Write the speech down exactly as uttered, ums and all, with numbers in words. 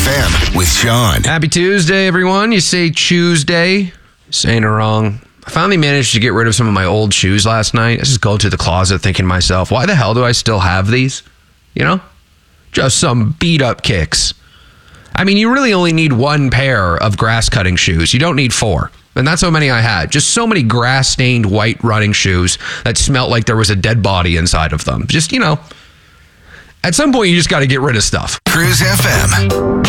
F M with Sean. Happy Tuesday, everyone. You say Tuesday, saying it wrong. I finally managed to get rid of some of my old shoes last night. I just go to the closet thinking to myself, why the hell do I still have these? You know? Just some beat up kicks. I mean, you really only need one pair of grass cutting shoes. You don't need four. And that's how many I had. Just so many grass stained white running shoes that smelled like there was a dead body inside of them. Just, you know, at some point you just got to get rid of stuff. Cruise F M.